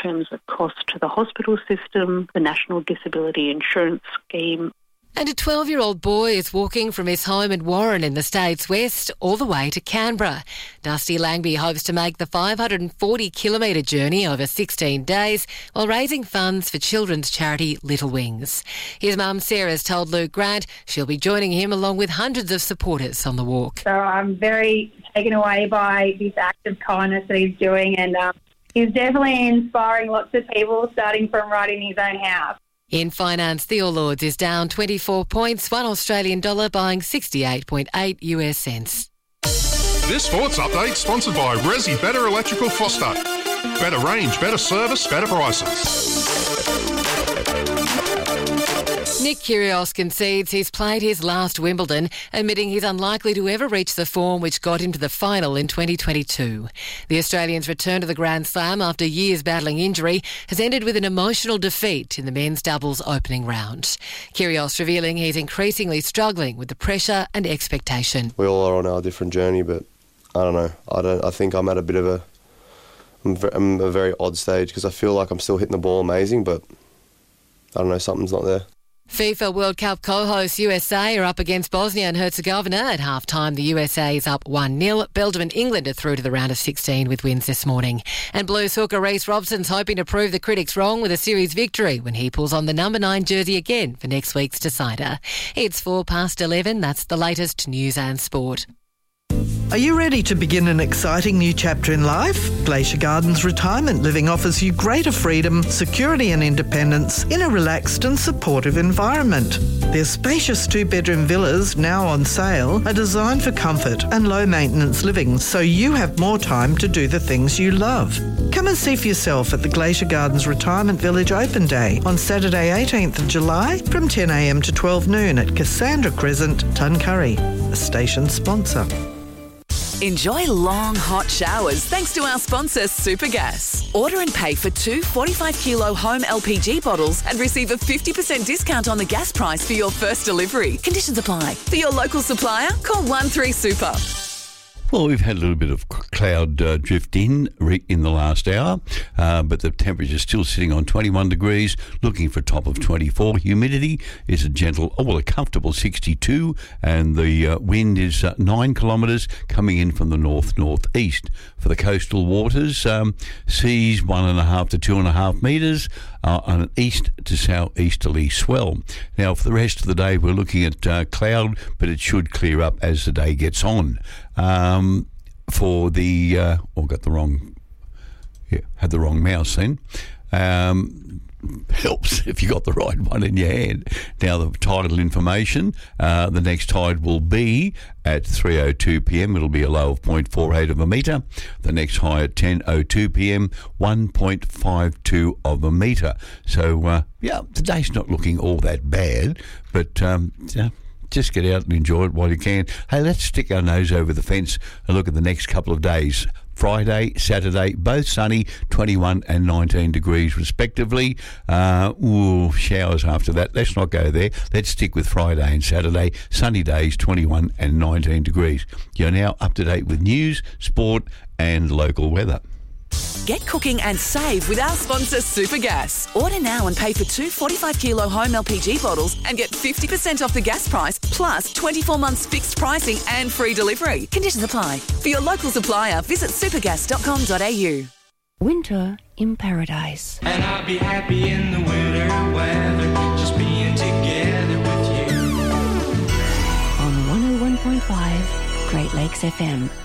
terms of cost to the hospital system, the National Disability Insurance Scheme. And a 12-year-old boy is walking from his home in Warren in the States West all the way to Canberra. Dusty Langby hopes to make the 540-kilometre journey over 16 days while raising funds for children's charity Little Wings. His mum Sarah's told Luke Grant she'll be joining him along with hundreds of supporters on the walk. So I'm very taken away by this act of kindness that he's doing, and he's definitely inspiring lots of people, starting from right in his own house. In finance, the All Ords is down 24 points, $1 Australian dollar buying 68.8 US cents. This sports update sponsored by Resi Better Electrical Foster. Better range, better service, better prices. Nick Kyrgios concedes he's played his last Wimbledon, admitting he's unlikely to ever reach the form which got him to the final in 2022. The Australian's return to the Grand Slam after years battling injury has ended with an emotional defeat in the men's doubles opening round. Kyrgios revealing he's increasingly struggling with the pressure and expectation. We all are on our different journey, but I don't know. I think I'm at a bit of I'm a very odd stage because I feel like I'm still hitting the ball amazing, but I don't know, something's not there. FIFA World Cup co-hosts USA are up against Bosnia and Herzegovina. At half-time, the USA is up 1-0. Belgium and England are through to the round of 16 with wins this morning. And Blues hooker Reece Robson's hoping to prove the critics wrong with a series victory when he pulls on the number 9 jersey again for next week's decider. It's 11:04. That's the latest news and sport. Are you ready to begin an exciting new chapter in life? Glacier Gardens Retirement Living offers you greater freedom, security and independence in a relaxed and supportive environment. Their spacious 2-bedroom villas, now on sale, are designed for comfort and low-maintenance living, so you have more time to do the things you love. Come and see for yourself at the Glacier Gardens Retirement Village Open Day on Saturday 18th of July from 10 a.m. to 12 noon at Cassandra Crescent, Tuncurry, a station sponsor. Enjoy long, hot showers thanks to our sponsor, Supergas. Order and pay for 2 45-kilo home LPG bottles and receive a 50% discount on the gas price for your first delivery. Conditions apply. For your local supplier, call 13Super. Well, we've had a little bit of cloud drift in the last hour, but the temperature is still sitting on 21 degrees, looking for a top of 24. Humidity is a comfortable 62, and the wind is 9 kilometres coming in from the north-northeast. For the coastal waters, seas 1.5 to 2.5 metres, on an east to southeasterly swell. Now, for the rest of the day, we're looking at cloud, but it should clear up as the day gets on. For the had the wrong mouse then. Helps if you got the right one in your hand. Now, the tidal information, the next tide will be at 3:02 p.m. It'll be a low of 0.48 of a metre. The next high at 10:02 p.m, 1.52 of a metre. So, today's not looking all that bad, but just get out and enjoy it while you can. Hey, let's stick our nose over the fence and look at the next couple of days. Friday, Saturday, both sunny, 21 and 19 degrees respectively. Showers after that. Let's not go there. Let's stick with Friday and Saturday. Sunny days, 21 and 19 degrees. You're now up to date with news, sport and local weather. Get cooking and save with our sponsor, Supergas. Order now and pay for 2 45-kilo home LPG bottles and get 50% off the gas price, plus 24 months fixed pricing and free delivery. Conditions apply. For your local supplier, visit supergas.com.au. Winter in paradise. And I'll be happy in the winter weather, just being together with you. On 101.5 Great Lakes FM.